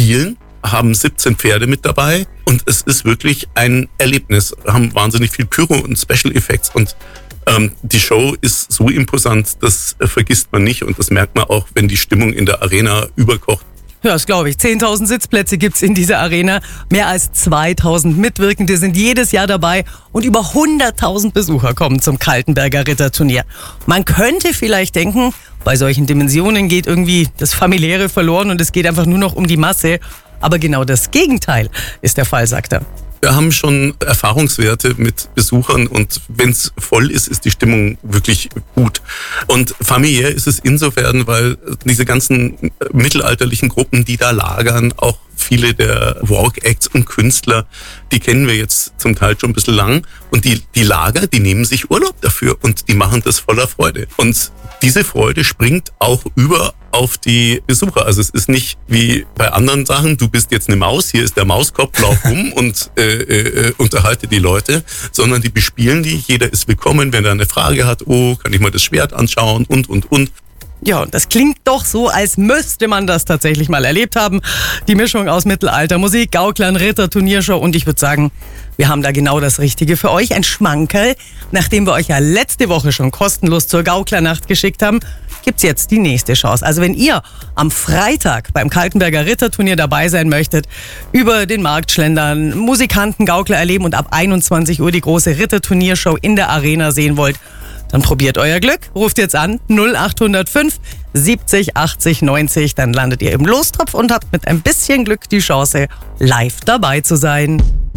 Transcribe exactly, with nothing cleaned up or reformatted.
spielen, haben siebzehn Pferde mit dabei und es ist wirklich ein Erlebnis. Wir haben wahnsinnig viel Pyro und Special Effects und ähm, die Show ist so imposant, das äh, vergisst man nicht und das merkt man auch, wenn die Stimmung in der Arena überkocht. Ja, das glaube ich. zehntausend Sitzplätze gibt's in dieser Arena. Mehr als zweitausend Mitwirkende sind jedes Jahr dabei und über hunderttausend Besucher kommen zum Kaltenberger Ritterturnier. Man könnte vielleicht denken, bei solchen Dimensionen geht irgendwie das Familiäre verloren und es geht einfach nur noch um die Masse. Aber genau das Gegenteil ist der Fall, sagt er. Wir haben schon Erfahrungswerte mit Besuchern und wenn es voll ist, ist die Stimmung wirklich gut. Und familiär ist es insofern, weil diese ganzen mittelalterlichen Gruppen, die da lagern, auch viele der Walk-Acts und Künstler, die kennen wir jetzt zum Teil schon ein bisschen lang. Und die, die Lager, die nehmen sich Urlaub dafür und die machen das voller Freude. Und diese Freude springt auch über auf die Besucher. Also es ist nicht wie bei anderen Sachen, du bist jetzt eine Maus, hier ist der Mauskopf, lauf rum und äh, äh, unterhalte die Leute, sondern die bespielen die, jeder ist willkommen, wenn er eine Frage hat, oh, kann ich mal das Schwert anschauen und, und, und. Ja, und das klingt doch so, als müsste man das tatsächlich mal erlebt haben. Die Mischung aus Mittelalter, Musik, Gauklern, Ritter, Turniershow und ich würde sagen, wir haben da genau das Richtige für euch. Ein Schmankerl, nachdem wir euch ja letzte Woche schon kostenlos zur Gauklernacht geschickt haben, gibt's jetzt die nächste Chance. Also wenn ihr am Freitag beim Kaltenberger Ritterturnier dabei sein möchtet, über den Markt schlendern, Musikanten, Gaukler erleben und ab einundzwanzig Uhr die große Ritterturniershow in der Arena sehen wollt, dann probiert euer Glück, ruft jetzt an null acht null fünf siebzig achtzig neunzig, dann landet ihr im Lostopf und habt mit ein bisschen Glück die Chance, live dabei zu sein.